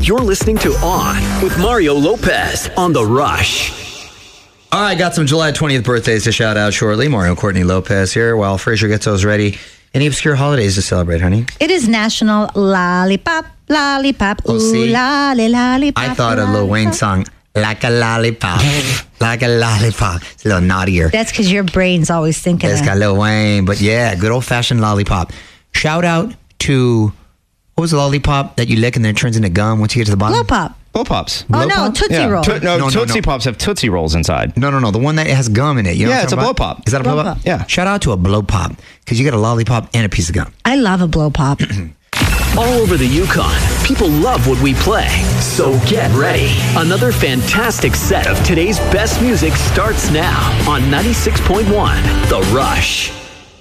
You're listening to On with Mario Lopez on The Rush. All right, got some July 20th birthdays to shout out shortly. Mario Courtney Lopez here while Fraser gets those ready. Any obscure holidays to celebrate, honey? It is National Lollipop, Lollipop, Oh, see? lollipop. I thought a Lil Wayne song, like a lollipop, like a lollipop. It's a little naughtier. That's because your brain's always thinking It's got Lil Wayne, but yeah, good old-fashioned lollipop. Shout out to, what was the lollipop that you lick and then it turns into gum once you get to the bottom? Blow Pop. Blow Pops. Oh, no, Pop? Tootsie Yeah. Roll. No, Tootsie no. Pops have Tootsie Rolls inside. No, the one that has gum in it. You know Yeah, what it's I'm a talking Blow about? Pop. Is that a blow Blow pop? Pop. Yeah. Shout out to a blow pop because you get a lollipop and a piece of gum. I love a Blow Pop. All over the Yukon, people love what we play. So get ready. Another fantastic set of today's best music starts now on 96.1 The Rush.